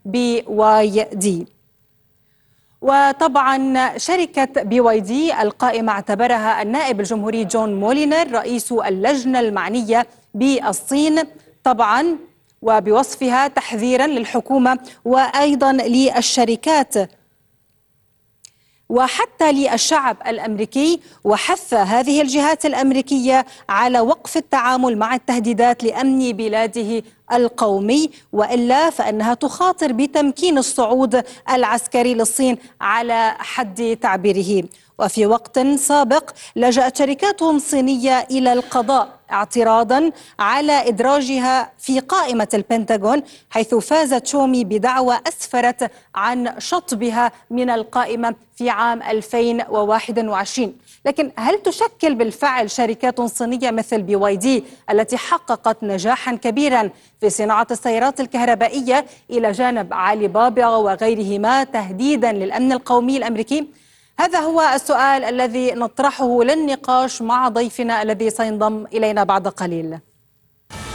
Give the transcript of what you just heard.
BYD. وطبعا شركة BYD القائمة اعتبرها النائب الجمهوري جون مولينر رئيس اللجنة المعنية بالصين طبعا وبوصفها تحذيرا للحكومة وأيضا للشركات وحتى للشعب الأمريكي، وحث هذه الجهات الأمريكية على وقف التعامل مع التهديدات لأمن بلاده القومي، وإلا فإنها تخاطر بتمكين الصعود العسكري للصين على حد تعبيره. وفي وقت سابق لجأت شركات صينية إلى القضاء اعتراضا على إدراجها في قائمة البنتاغون، حيث فازت شاومي بدعوى أسفرت عن شطبها من القائمة في عام 2021. لكن هل تشكل بالفعل شركات صينية مثل BYD التي حققت نجاحا كبيرا في صناعة السيارات الكهربائية إلى جانب علي بابا وغيرهما تهديدا للأمن القومي الأمريكي؟ هذا هو السؤال الذي نطرحه للنقاش مع ضيفنا الذي سينضم إلينا بعد قليل.